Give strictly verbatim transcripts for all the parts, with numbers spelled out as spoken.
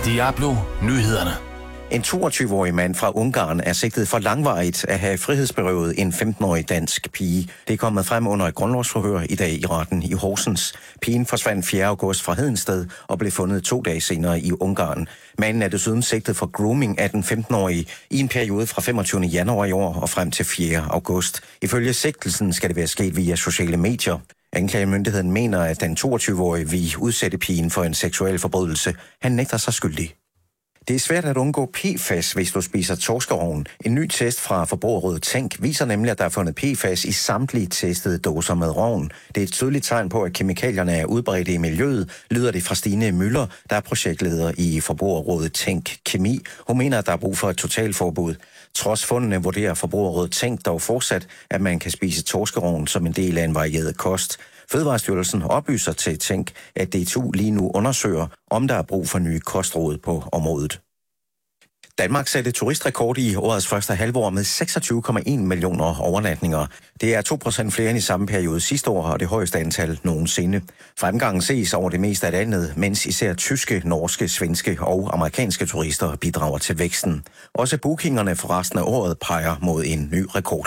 Diablo Nyhederne. En toogtyve-årig mand fra Ungarn er sigtet for langvarigt at have frihedsberøvet en femten-årig dansk pige. Det er kommet frem under et grundlovsforhør i dag i retten i Horsens. Pigen forsvandt fjerde august fra Hedensted og blev fundet to dage senere i Ungarn. Manden er desuden sigtet for grooming af den femten-årige i en periode fra femogtyvende januar i år og frem til fjerde august. Ifølge sigtelsen skal det være sket via sociale medier. Anklagemyndigheden mener, at den toogtyve-årige vil udsætte pigen for en seksuel forbrydelse. Han nægter sig skyldig. Det er svært at undgå P F A S, hvis du spiser torskerovn. En ny test fra Forbrugerrådet Tænk viser nemlig, at der er fundet P F A S i samtlige testede dåser med rovn. Det er et tydeligt tegn på, at kemikalierne er udbredte i miljøet, lyder det fra Stine Møller, der er projektleder i Forbrugerrådet Tænk Kemi. Hun mener, at der er brug for et totalforbud. Trods fundene vurderer Forbrugerrådet Tænk dog fortsat, at man kan spise torskerovn som en del af en varieret kost. Fødevarestyrelsen oplyser til Tænk, at D T U lige nu undersøger, om der er brug for nye kostråd på området. Danmark satte turistrekord i årets første halvår med seksogtyve komma en millioner overnatninger. Det er to procent flere end i samme periode sidste år, og det højeste antal nogensinde. Fremgangen ses over det meste af landet, mens især tyske, norske, svenske og amerikanske turister bidrager til væksten. Også bookingerne for resten af året peger mod en ny rekord.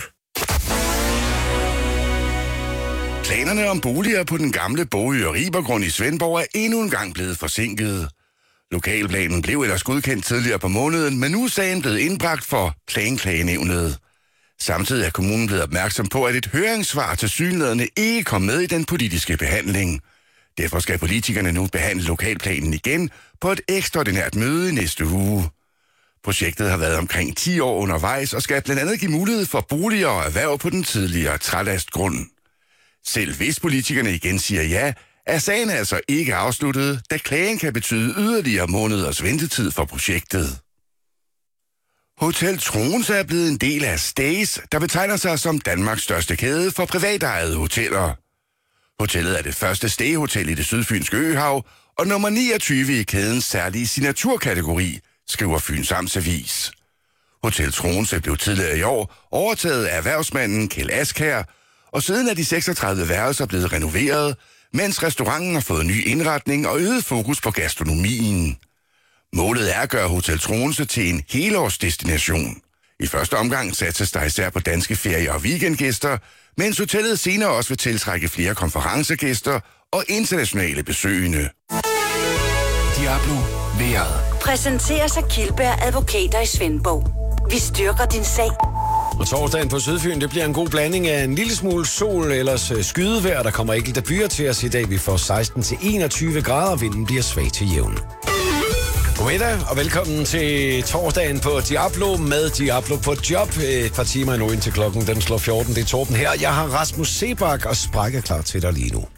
Planerne om boliger på den gamle Bogø og Ribergrund i Svendborg er endnu en gang blevet forsinket. Lokalplanen blev ellers godkendt tidligere på måneden, men nu er sagen blevet indbragt for Planklagenævnet. Samtidig er kommunen blevet opmærksom på, at et høringssvar til synlædende ikke kom med i den politiske behandling. Derfor skal politikerne nu behandle lokalplanen igen på et ekstraordinært møde i næste uge. Projektet har været omkring ti år undervejs og skal blandt andet give mulighed for boliger og erhverv på den tidligere trælastgrund. Selv hvis politikerne igen siger ja, er sagen altså ikke afsluttet, da klagen kan betyde yderligere måneders ventetid for projektet. Hotel Troense er blevet en del af Stays, der betegner sig som Danmarks største kæde for privatejede hoteller. Hotellet er det første stay-hotel i det sydfynske øhav og nummer niogtyve i kædens særlige signaturkategori, skriver Fyns Amtsavis. Hotel Troense blev tidligere i år overtaget af erhvervsmanden Kjeld Askær, og siden er de seksogtredive værelser blevet renoveret, mens restauranten har fået ny indretning og øget fokus på gastronomien. Målet er at gøre Hotel Troense til en helårsdestination. I første omgang satses der især på danske ferie- og weekendgæster, mens hotellet senere også vil tiltrække flere konferencegæster og internationale besøgende. Diablo vejret. Præsenteres af Kildberg Advokater i Svendborg. Vi styrker din sag. Og torsdagen på Sydfyn, det bliver en god blanding af en lille smule sol, ellers skydevejr. Der kommer enkelte byer til os i dag. Vi får seksten til enogtyve grader, vinden bliver svag til jævn. Godmiddag og velkommen til torsdagen på Diablo med Diablo på job. Et par timer endnu indtil klokken, den slår fjorten. Det er Torben her. Jeg har Rasmus Sebak og Sprække klar til dig lige nu.